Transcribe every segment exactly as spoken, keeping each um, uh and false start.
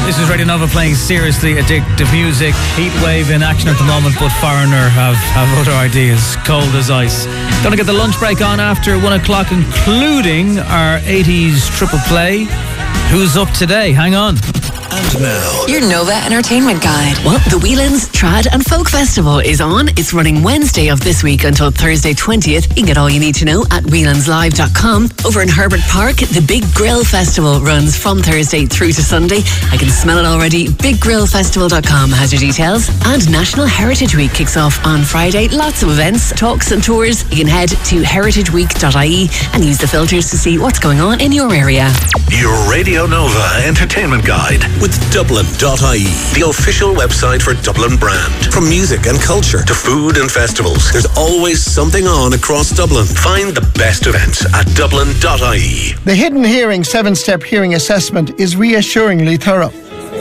This is Radio Nova playing seriously addictive music. Heatwave in action at the moment, but Foreigner have, have other ideas. Cold as ice. Gonna get the lunch break on after one o'clock, including our eighties triple play. Who's up today? Hang on. And now, your Nova Entertainment Guide. Well, the Whelan's Trad and Folk Festival is on. It's running Wednesday of this week until Thursday twentieth. You can get all you need to know at whelan's live dot com. Over in Herbert Park, the Big Grill Festival runs from Thursday through to Sunday. I can smell it already. big grill festival dot com has your details. And National Heritage Week kicks off on Friday. Lots of events, talks and tours. You can head to heritage week dot I E and use the filters to see what's going on in your area. Your Radio Nova Entertainment Guide with Dublin dot I E, the official website for Dublin brand. From music and culture to food and festivals, there's always something on across Dublin. Find the best events at Dublin dot I E. The Hidden Hearing seven-step hearing assessment is reassuringly thorough.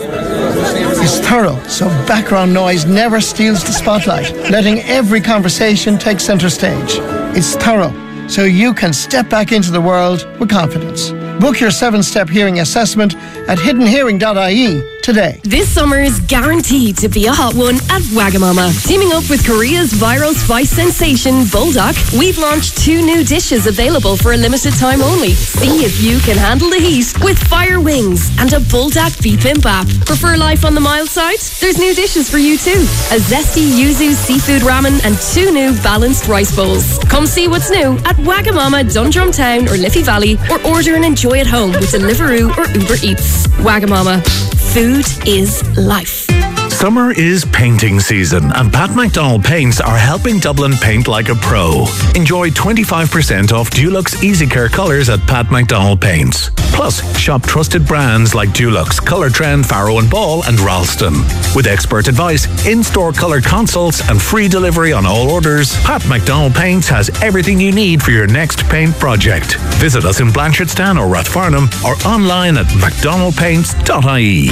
It's thorough, so background noise never steals the spotlight, letting every conversation take centre stage. It's thorough, so you can step back into the world with confidence. Book your seven-step hearing assessment at hidden hearing dot I E today. This summer is guaranteed to be a hot one at Wagamama. Teaming up with Korea's viral spice sensation, Buldak, we've launched two new dishes available for a limited time only. See if you can handle the heat with fire wings and a Buldak bibimbap. Prefer life on the mild side? There's new dishes for you too. A zesty yuzu seafood ramen and two new balanced rice bowls. Come see what's new at Wagamama, Dundrum Town or Liffey Valley, or order and enjoy at home with Deliveroo or Uber Eats. Wagamama. Food is life. Summer is painting season, and Pat McDonald Paints are helping Dublin paint like a pro. Enjoy twenty-five percent off Dulux Easy Care colours at Pat McDonald Paints. Plus, shop trusted brands like Dulux, Colour Trend, Farrow and Ball and Ralston. With expert advice, in-store colour consults and free delivery on all orders, Pat McDonald Paints has everything you need for your next paint project. Visit us in Blanchardstown or Rathfarnham or online at macdonald paints dot I E.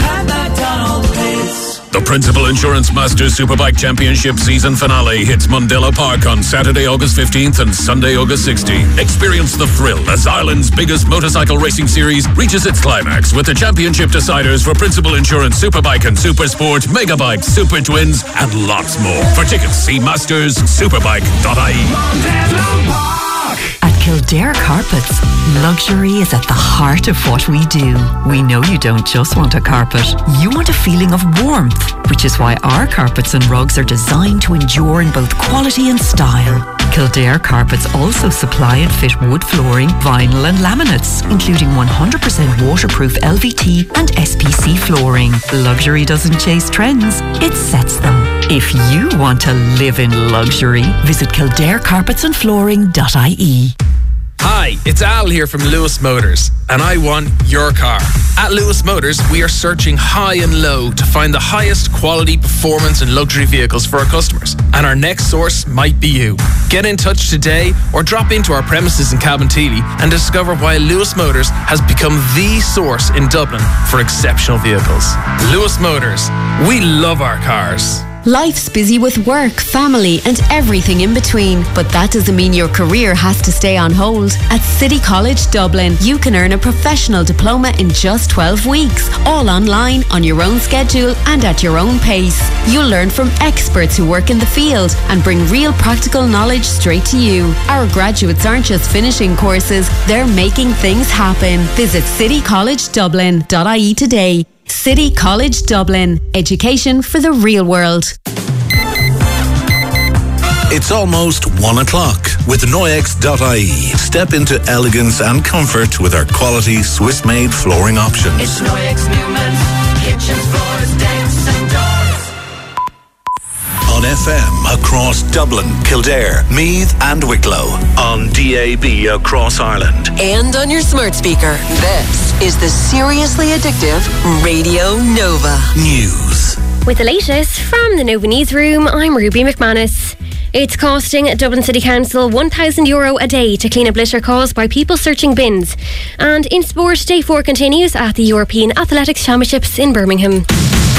The Principal Insurance Masters Superbike Championship season finale hits Mundella Park on Saturday, August fifteenth and Sunday, August sixteenth. Experience the thrill as Ireland's biggest motorcycle racing series reaches its climax with the championship deciders for Principal Insurance Superbike and Supersport, Megabike, Super Twins, and lots more. For tickets, see masters superbike dot I E. At Kildare Carpets, luxury is at the heart of what we do. We know you don't just want a carpet, you want a feeling of warmth, which is why our carpets and rugs are designed to endure in both quality and style. Kildare Carpets also supply and fit wood flooring, vinyl and laminates, including one hundred percent waterproof L V T and S P C flooring. Luxury doesn't chase trends, it sets them. If you want to live in luxury, visit kildare carpets and flooring dot I E. Hi, it's Al here from Lewis Motors, and I want your car. At Lewis Motors, we are searching high and low to find the highest quality performance and luxury vehicles for our customers. And our next source might be you. Get in touch today or drop into our premises in Cabinteely and discover why Lewis Motors has become the source in Dublin for exceptional vehicles. Lewis Motors, we love our cars. Life's busy with work, family and everything in between, but that doesn't mean your career has to stay on hold. At City College Dublin, you can earn a professional diploma in just twelve weeks, all online, on your own schedule and at your own pace. You'll learn from experts who work in the field and bring real practical knowledge straight to you. Our graduates aren't just finishing courses, they're making things happen. Visit city college dublin dot I E today. City College Dublin. Education for the real world. It's almost one o'clock with Noyex dot I E. Step into elegance and comfort with our quality Swiss-made flooring options. It's Noyex Newman. Kitchens, floors, decks and doors. On F M across Dublin, Kildare, Meath and Wicklow. On D A B across Ireland. And on your smart speaker. This is the Seriously Addictive Radio Nova. News. With the latest from the Nova Newsroom, I'm Ruby McManus. It's costing Dublin City Council one thousand euro a day to clean up litter caused by people searching bins. And in sport, day four continues at the European Athletics Championships in Birmingham.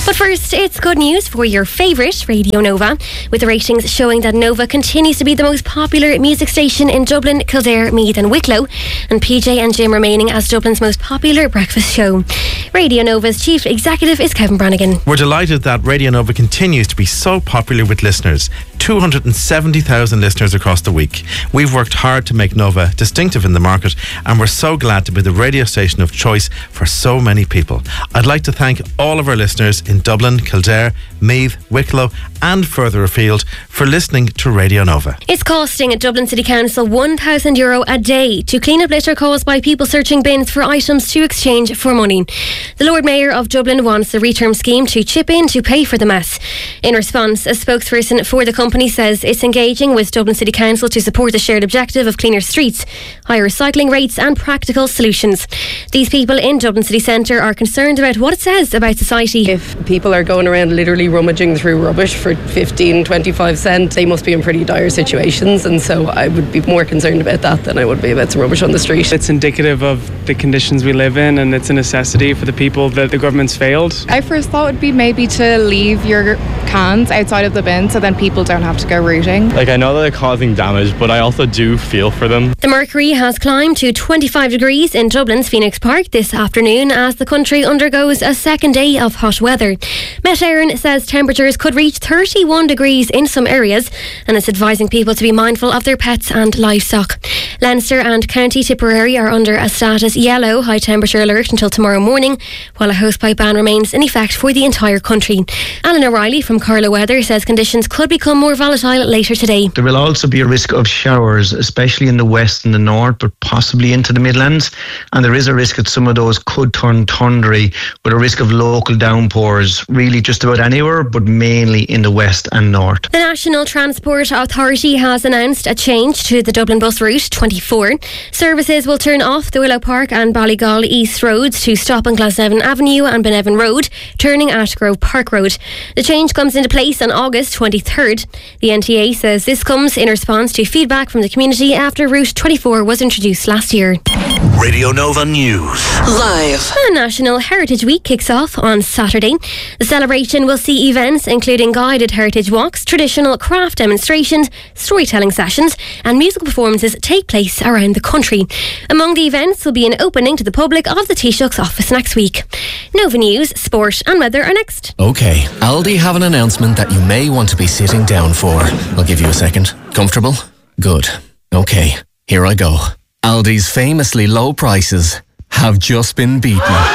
But first, it's good news for your favourite Radio Nova, with the ratings showing that Nova continues to be the most popular music station in Dublin, Kildare, Meath and Wicklow, and P J and Jim remaining as Dublin's most popular breakfast show. Radio Nova's chief executive is Kevin Brannigan. We're delighted that Radio Nova continues to be so popular with listeners. two hundred seventy thousand listeners across the week. We've worked hard to make Nova distinctive in the market, and we're so glad to be the radio station of choice for so many people. I'd like to thank all of our listeners in Dublin, Kildare, Meath, Wicklow and further afield for listening to Radio Nova. It's costing Dublin City Council one thousand euro a day to clean up litter caused by people searching bins for items to exchange for money. The Lord Mayor of Dublin wants the reterm scheme to chip in to pay for the mess. In response, a spokesperson for the company says it's engaging with Dublin City Council to support the shared objective of cleaner streets, higher recycling rates and practical solutions. These people in Dublin City Centre are concerned about what it says about society. If people are going around literally rummaging through rubbish for fifteen, twenty-five cent, they must be in pretty dire situations, and so I would be more concerned about that than I would be about some rubbish on the street. It's indicative of the conditions we live in, and it's a necessity for the people that the government's failed. I first thought it would be maybe to leave your cans outside of the bin so then people don't have to go rooting. Like, I know that they're causing damage, but I also do feel for them. The mercury has climbed to twenty-five degrees in Dublin's Phoenix Park this afternoon as the country undergoes a second day of hot weather. Met Éireann says temperatures could reach thirty-one degrees in some areas, and it's advising people to be mindful of their pets and livestock. Leinster and County Tipperary are under a status yellow high temperature alert until tomorrow morning, while a hosepipe ban remains in effect for the entire country. Alan O'Reilly from Carlow Weather says conditions could become more volatile later today. There will also be a risk of showers, especially in the west and the north, but possibly into the Midlands. And there is a risk that some of those could turn thundery, with a risk of local downpours, really just about anywhere, but mainly in the west and north. The National Transport Authority has announced a change to the Dublin Bus Route twenty-four. Services will turn off the Willow Park and Ballygall East roads to stop on Glasnevin Avenue and Benevin Road, turning at Grove Park Road. The change comes into place on August twenty-third. The N T A says this comes in response to feedback from the community after Route twenty-four was introduced last year. Radio Nova News. Live. The National Heritage Week kicks off on Saturday. The celebration will see events including guided heritage walks, traditional craft demonstrations, storytelling sessions and musical performances take place around the country. Among the events will be an opening to the public of the Taoiseach's office next week. Nova News, sport and weather are next. OK, Aldi have an announcement that you may want to be sitting down for. I'll give you a second. Comfortable? Good. OK, here I go. Aldi's famously low prices have just been beaten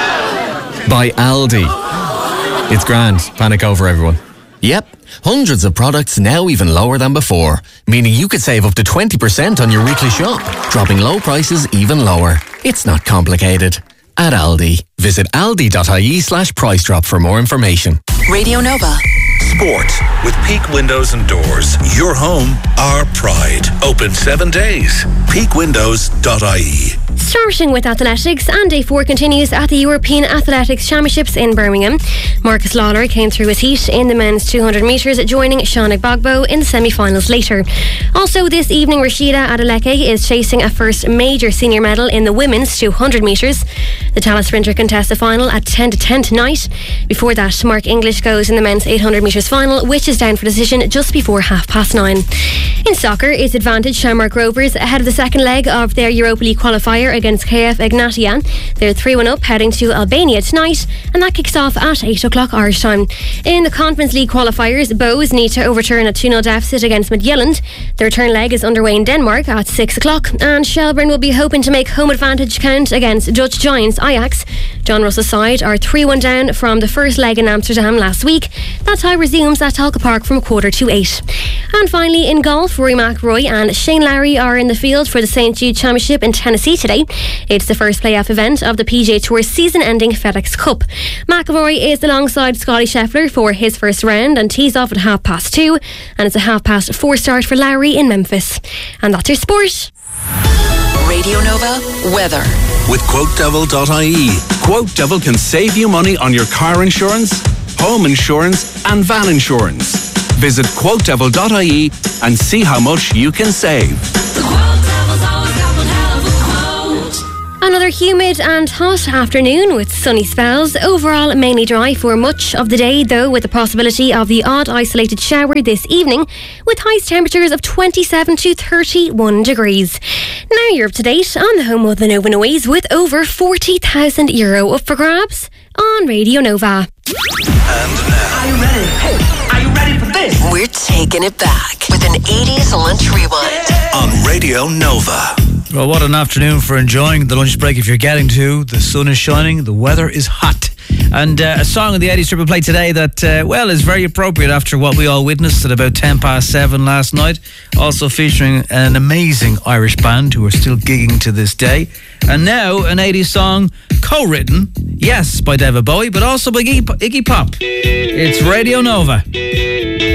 by Aldi. It's grand. Panic over, everyone. Yep, hundreds of products now even lower than before, meaning you could save up to twenty percent on your weekly shop, dropping low prices even lower. It's not complicated. At Aldi, visit aldi.ie slash price drop for more information. Radio Nova. Sport with Peak Windows and Doors. Your home, our pride. Open seven days. peak windows dot I E. Starting with athletics, and day four continues at the European Athletics Championships in Birmingham. Marcus Lawler came through his heat in the men's two hundred metres, joining Sean Agbogbo in the semi-finals later. Also this evening, Rashida Adeleke is chasing a first major senior medal in the women's two hundred metres. The Tallaght sprinter contests the final at ten to ten tonight. Before that, Mark English goes in the men's eight hundred metres final, which is down for decision just before half past nine. In soccer, it's advantage Shamrock Rovers ahead of the second leg of their Europa League qualifier against K F Ignatia. They're three one up heading to Albania tonight, and that kicks off at eight o'clock Irish time. In the Conference League qualifiers, Bows need to overturn a two nil deficit against Midtjylland. The return leg is underway in Denmark at six o'clock, and Shelburne will be hoping to make home advantage count against Dutch giants Ajax. John Russell's side are three one down from the first leg in Amsterdam last week. That tie resumes at Talca Park from quarter to eight. And finally, in golf, Rory McIlroy and Shane Lowry are in the field for the Saint Jude Championship in Tennessee today. It's the first playoff event of the P G A Tour's season-ending FedEx Cup. McIlroy is alongside Scotty Scheffler for his first round and tees off at half past two, and it's a half past four start for Lowry in Memphis. And that's your sport. Radio Nova weather. With quote devil dot I E. Quote Devil can save you money on your car insurance, home insurance and van insurance. Visit quote devil dot I E and see how much you can save. Another humid and hot afternoon with sunny spells. Overall, mainly dry for much of the day, though, with the possibility of the odd isolated shower this evening, with highest temperatures of twenty-seven to thirty-one degrees. Now you're up to date on the home of the Nova Noise, with over forty thousand euro up for grabs on Radio Nova. Are you ready? Hey, are you ready for this? We're taking it back with an eighties lunch rewind on Radio Nova. Well, what an afternoon for enjoying the lunch break if you're getting to. The sun is shining, the weather is hot. And uh, a song in the eighties Triple Play today that, uh, well, is very appropriate after what we all witnessed at about ten past seven last night. Also featuring an amazing Irish band who are still gigging to this day. And now an eighties song co-written, yes, by David Bowie, but also by Iggy, Iggy Pop. It's Radio Nova.